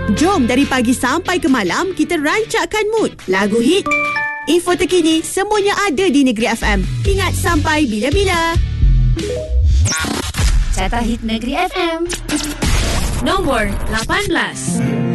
Jom dari pagi sampai ke malam kita rancakkan mood. Lagu hit, info terkini, semuanya ada di Negeri FM. Ingat sampai bila-bila. Carta Hit Negeri FM. Nombor 18.